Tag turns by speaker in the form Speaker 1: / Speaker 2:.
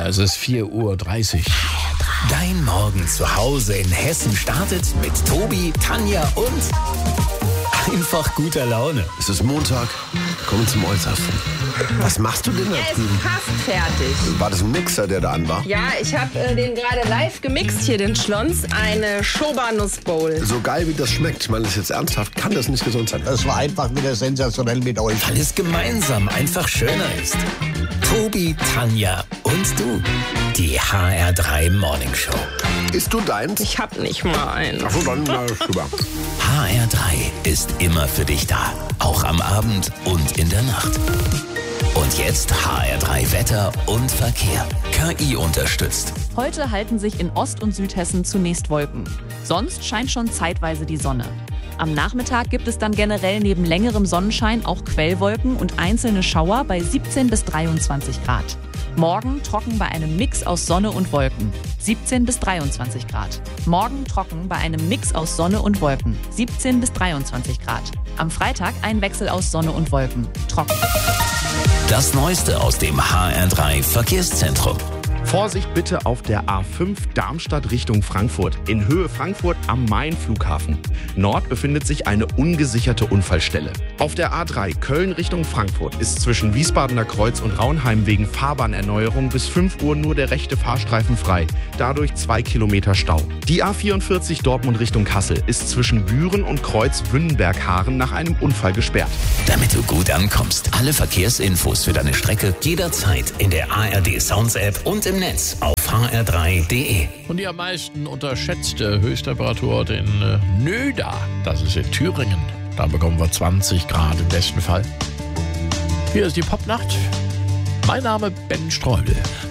Speaker 1: Es ist 4:30 Uhr.
Speaker 2: Dein Morgen zu Hause in Hessen startet mit Tobi, Tanja und einfach guter Laune.
Speaker 3: Es ist Montag, kommen zum Äußersten. Was machst du denn da
Speaker 4: Er
Speaker 3: drüben?
Speaker 4: ist fast fertig.
Speaker 3: War das ein Mixer, der da an war?
Speaker 4: Ja, ich habe den gerade live gemixt hier, den Schlons. Eine Schoba-Nussbowl.
Speaker 3: So geil wie das schmeckt, ich meine das jetzt ernsthaft, kann das nicht gesund sein.
Speaker 5: Das war einfach wieder sensationell mit euch.
Speaker 2: Weil es gemeinsam einfach schöner ist. Tobi, Tanja und du. Die HR3 Morning Show.
Speaker 3: Isst du deins?
Speaker 4: Ich hab nicht mal einen.
Speaker 3: Ach so, dann super.
Speaker 2: HR3 ist immer für dich da. Auch am Abend und in der Nacht. Und jetzt HR3 Wetter und Verkehr. KI unterstützt.
Speaker 6: Heute halten sich in Ost- und Südhessen zunächst Wolken. Sonst scheint schon zeitweise die Sonne. Am Nachmittag gibt es dann generell neben längerem Sonnenschein auch Quellwolken und einzelne Schauer bei 17 bis 23 Grad. Morgen trocken bei einem Mix aus Sonne und Wolken. 17 bis 23 Grad. Morgen trocken bei einem Mix aus Sonne und Wolken. 17 bis 23 Grad. Am Freitag ein Wechsel aus Sonne und Wolken. Trocken.
Speaker 2: Das Neueste aus dem HR3 Verkehrszentrum.
Speaker 7: Vorsicht bitte auf der A5 Darmstadt Richtung Frankfurt. In Höhe Frankfurt am Main-Flughafen. Nord befindet sich eine ungesicherte Unfallstelle. Auf der A3 Köln Richtung Frankfurt ist zwischen Wiesbadener Kreuz und Raunheim wegen Fahrbahnerneuerung bis 5 Uhr nur der rechte Fahrstreifen frei. Dadurch 2 Kilometer Stau. Die A44 Dortmund Richtung Kassel ist zwischen Büren und Kreuz Wünnenberg-Haaren nach einem Unfall gesperrt.
Speaker 2: Damit du gut ankommst. Alle Verkehrsinfos für deine Strecke jederzeit in der ARD Sounds App und im Netz auf hr3.de.
Speaker 1: Und die am meisten unterschätzte Höchsttemperatur in Nöda. Das ist in Thüringen. Da bekommen wir 20 Grad im besten Fall. Hier ist die Popnacht. Mein Name Ben Streubel.